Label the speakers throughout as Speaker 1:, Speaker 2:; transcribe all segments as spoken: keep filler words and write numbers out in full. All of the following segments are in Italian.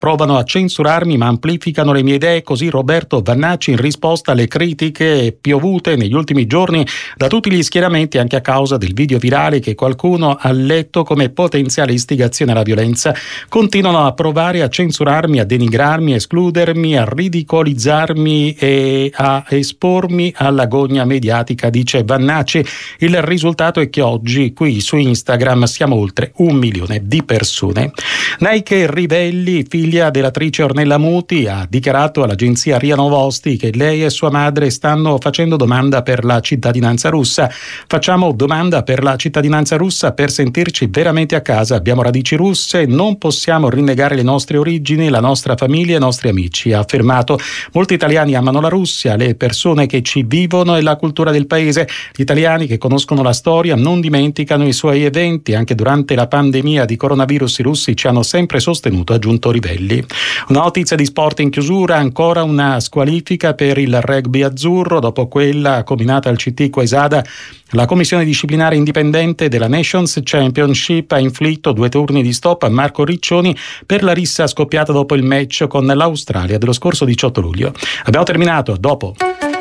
Speaker 1: provano a censurarmi ma amplificano le mie idee, così Roberto Vannacci in risposta alle critiche piovute negli ultimi giorni da tutti gli schieramenti, anche a causa del video virale che qualcuno ha letto come potenziale istigazione alla violenza. Continuano a provare a censurarmi, a denigrarmi, a escludermi, a ridicolizzarmi e a espormi alla gogna mediatica, dice Vannacci. Il risultato è che oggi qui su Instagram siamo oltre un milione di persone. Nike Rivelli, figlia dell'attrice Ornella Muti, ha dichiarato all'agenzia R I A Novosti che lei e sua madre stanno facendo domanda per la cittadinanza russa. Facciamo domanda per la cittadinanza russa per sentirci veramente a casa. Abbiamo radici russe, non possiamo rinnegare le nostre origini, la nostra famiglia e i nostri amici, ha affermato. Molti italiani amano la Russia, le persone che ci vivono e la cultura del paese. Gli italiani che conoscono la storia non dimenticano i suoi eventi. Anche durante la pandemia di coronavirus i russi ci hanno sempre sostenuto, ha aggiunto Rivelli. Una notizia di sport in chiusura, ancora una squalifica per il rugby azzurro dopo quella combinata al C T Quesada. La commissione disciplinare indipendente della Nations Championship ha inflitto due turni di stop a Marco Riccioni per la rissa scoppiata dopo il match con l'Australia dello scorso diciotto luglio. Abbiamo terminato, dopo.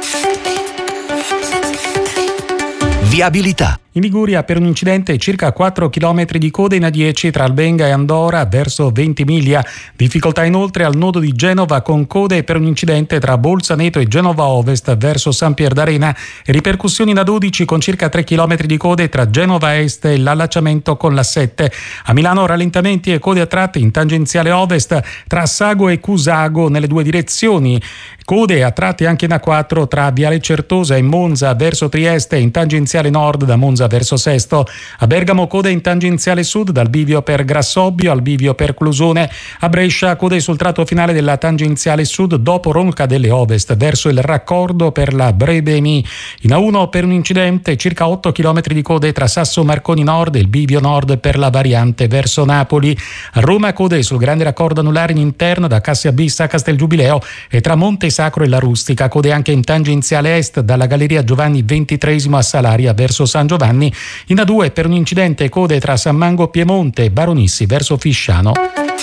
Speaker 2: Viabilità.
Speaker 1: In Liguria per un incidente circa quattro chilometri di coda in A dieci tra Albenga e Andora verso Ventimiglia. Difficoltà inoltre al nodo di Genova con code per un incidente tra Bolzaneto e Genova Ovest verso San Pier d'Arena e ripercussioni in A dodici con circa tre chilometri di code tra Genova Est e l'allacciamento con l'A sette. A Milano rallentamenti e code a tratti in tangenziale ovest tra Sago e Cusago nelle due direzioni. Code a tratti anche in A quattro tra Viale Certosa e Monza verso Trieste e in tangenziale nord da Monza verso Sesto. A Bergamo code in tangenziale sud dal bivio per Grassobbio al bivio per Clusone. A Brescia code sul tratto finale della tangenziale sud dopo Roncadelle Ovest verso il raccordo per la Brebemi. In A uno per un incidente circa otto chilometri di code tra Sasso Marconi Nord e il bivio nord per la variante verso Napoli. A Roma code sul grande raccordo anulare in interno da Cassia Bis a Castelgiubileo e tra Monte Sacro e la Rustica. Code anche in tangenziale est dalla Galleria Giovanni ventitreesimo a Salaria verso San Giovanni. In A due per un incidente code tra San Mango Piemonte e Baronissi verso Fisciano.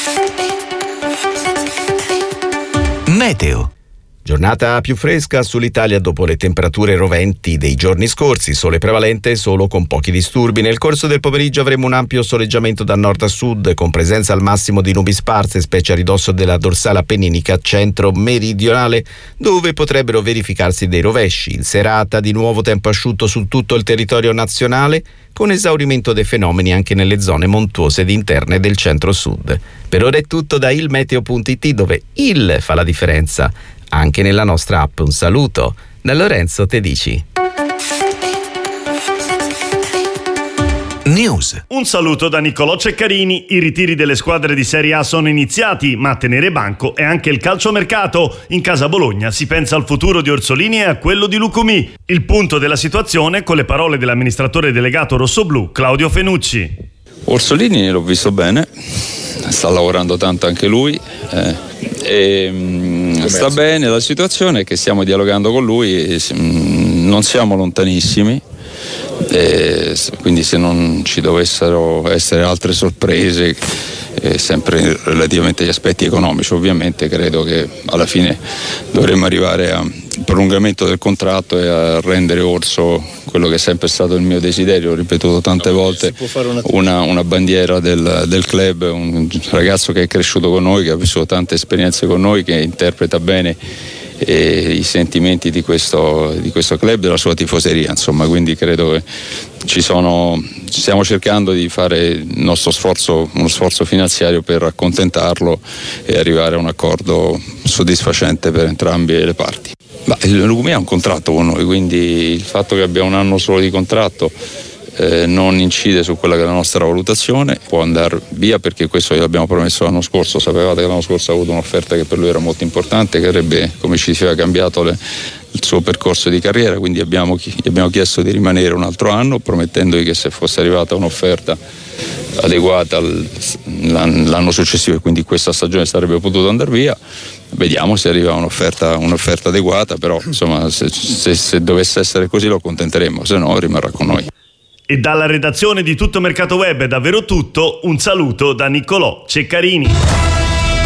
Speaker 2: Meteo. Giornata più fresca sull'Italia dopo le temperature roventi dei giorni scorsi, sole prevalente solo con pochi disturbi. Nel corso del pomeriggio avremo un ampio soleggiamento da nord a sud con presenza al massimo di nubi sparse, specie a ridosso della dorsale appenninica centro-meridionale, dove potrebbero verificarsi dei rovesci. In serata di nuovo tempo asciutto su tutto il territorio nazionale, con esaurimento dei fenomeni anche nelle zone montuose ed interne del centro-sud. Per ora è tutto da ilmeteo punto it, dove il fa la differenza anche nella nostra app. Un saluto da Lorenzo Tedici.
Speaker 3: News. Un saluto da Niccolò Ceccarini. I ritiri delle squadre di Serie A sono iniziati, ma a tenere banco è anche il calciomercato. In casa Bologna si pensa al futuro di Orsolini e a quello di Lucumí. Il punto della situazione con le parole dell'amministratore delegato rossoblù Claudio Fenucci.
Speaker 4: Orsolini l'ho visto bene, sta lavorando tanto anche lui, eh, e mh, sta bene. La situazione è che stiamo dialogando con lui e mh, non siamo lontanissimi. E quindi se non ci dovessero essere altre sorprese, eh, sempre relativamente agli aspetti economici, ovviamente credo che alla fine dovremmo arrivare al prolungamento del contratto e a rendere Orso quello che è sempre stato il mio desiderio, ho ripetuto tante no, volte, una, una bandiera del, del club, un ragazzo che è cresciuto con noi, che ha vissuto tante esperienze con noi, che interpreta bene e i sentimenti di questo, di questo club, della sua tifoseria, insomma, quindi credo che ci sono, stiamo cercando di fare il nostro sforzo, uno sforzo finanziario per accontentarlo e arrivare a un accordo soddisfacente per entrambe le parti. Ma il Lucumí ha un contratto con noi, quindi il fatto che abbia un anno solo di contratto eh, non incide su quella che è la nostra valutazione. Può andare via perché questo gliel'abbiamo promesso l'anno scorso, sapevate che l'anno scorso ha avuto un'offerta che per lui era molto importante, che avrebbe, come ci diceva, cambiato le, il suo percorso di carriera, quindi abbiamo, gli abbiamo chiesto di rimanere un altro anno, promettendogli che se fosse arrivata un'offerta adeguata l'anno successivo e quindi questa stagione sarebbe potuto andare via. Vediamo se arriva un'offerta, un'offerta adeguata, però insomma se, se, se dovesse essere così lo accontenteremo, se no rimarrà con noi.
Speaker 3: E dalla redazione di Tutto Mercato Web è davvero tutto, un saluto da Niccolò Ceccarini.